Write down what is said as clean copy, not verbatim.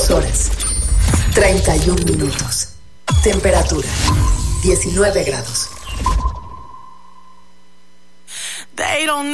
2 horas, 31 minutos. Temperatura, 19 grados. They don't